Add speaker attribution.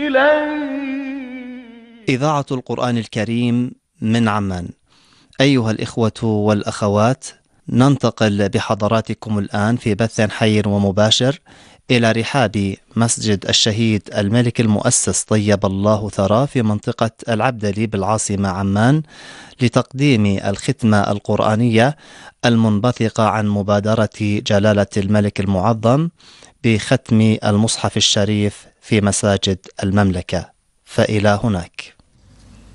Speaker 1: إذاعة القرآن الكريم من عمان. أيها الإخوة والأخوات، ننتقل بحضراتكم الآن في بث حي ومباشر إلى رحاب مسجد الشهيد الملك المؤسس طيب الله ثراه في منطقة العبدلي بالعاصمة عمان، لتقديم الختمة القرآنية المنبثقة عن مبادرة جلالة الملك المعظم بختم المصحف الشريف في مساجد المملكة. فإلى هناك.